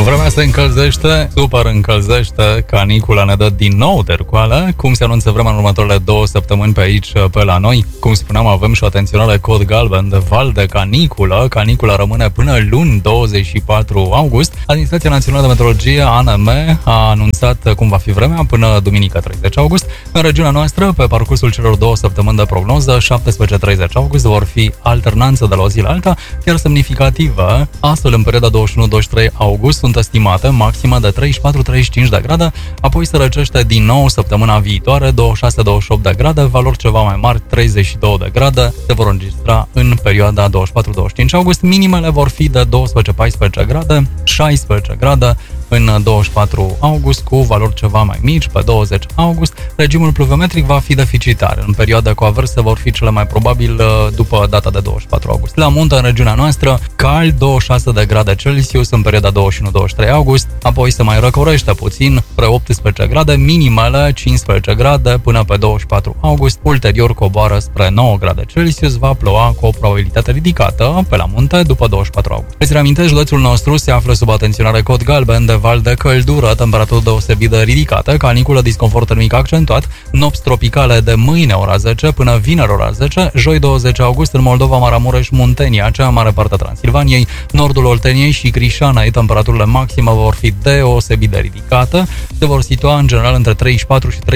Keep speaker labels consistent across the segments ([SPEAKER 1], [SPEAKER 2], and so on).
[SPEAKER 1] Vremea se încălzește, super încălzește, canicula ne dă din nou tercoală. Cum se anunță vremea în următoarele 2 săptămâni pe aici, pe la noi? Cum spuneam, avem și o atenționare cod galben de val de caniculă. Canicula rămâne până luni 24 august. Administrația Națională de Meteorologie, ANM, a anunțat cum va fi vremea până duminică 30 august. În regiunea noastră, pe parcursul celor 2 săptămâni de prognoză, 17-30 august vor fi alternanță de la o zi la alta, chiar semnificativă. Astfel, în perioada 21-23 august sunt estimate maximă de 34-35 de grade, apoi se răcește din nou săptămâna viitoare, 26-28 de grade, valori ceva mai mari, 32 de grade, se vor înregistra în perioada 24-25 august. Minimele vor fi de 12-14 grade, 16 grade în 24 august, cu valori ceva mai mici pe 20 august. Regimul pluviometric va fi deficitar. În perioada cu averse vor fi cele mai probabil după data de 24 august. La munte, în regiunea noastră, cald, 26 de grade Celsius în perioada 21-23 august, apoi se mai răcorește puțin, spre 18 grade, minimele 15 grade până pe 24 august, ulterior coboară spre 9 grade Celsius, va ploua cu o probabilitate ridicată pe la munte după 24 august. Îți reamintesc, județul nostru se află sub atenționare cod galben de val de căldură, temperaturi deosebit de ridicate, caniculă, disconfort termic accentuat, nopți tropicale de mâine ora 10 până vineri ora 10, joi 20 august în Moldova, Maramureș, Muntenia, cea mare parte a Transilvaniei, nordul Olteniei și Crișanei, temperaturile maxime vor fi deosebit de ridicate, se vor situa în general între 34 și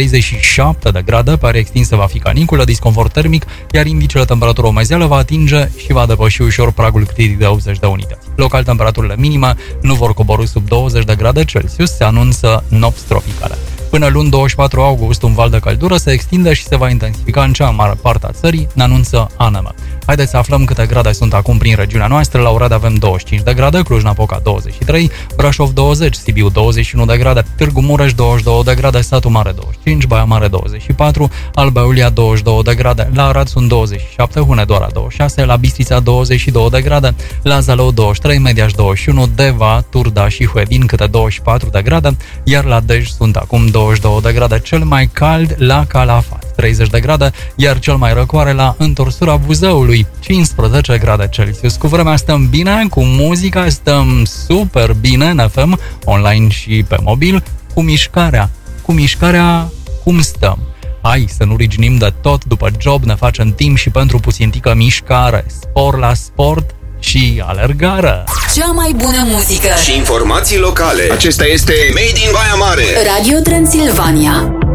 [SPEAKER 1] 37 de grade, pe aria extinsă va fi caniculă, disconfort termic, iar indicele temperatură omezeală va atinge și va depăși ușor pragul critic de 80 de unități. Local, temperaturile minime nu vor coborî sub 20 de grade Celsius, se anunță nopți tropicale. Până luni 24 august, un val de căldură se extinde și se va intensifica în cea mare parte a țării, ne anunță ANM. Haideți să aflăm câte grade sunt acum prin regiunea noastră. La Oradea avem 25 de grade, Cluj-Napoca 23, Brașov 20, Sibiu 21 de grade, Târgu Mureș 22 de grade, Satu Mare 25, Baia Mare 24, Alba Iulia 22 de grade, la Arad sunt 27, Hunedoara 26, la Bistrița 22 de grade, la Zalău 23, Mediaș 21, Deva, Turda și Huedin câte 24 de grade, iar la Dej sunt acum 22 de grade, cel mai cald la Calafat, 30 de grade, iar cel mai răcoare la întorsura Buzăului, 15 grade Celsius. Cu vremea stăm bine, cu muzica stăm super bine în FM, online și pe mobil, cu mișcarea, cum stăm? Hai să nu riginim de tot, după job ne facem timp și pentru puțintică mișcare, spor la sport și alergare.
[SPEAKER 2] Cea mai bună muzică
[SPEAKER 3] și informații locale. Acesta este Made in Baia Mare,
[SPEAKER 2] Radio Transilvania.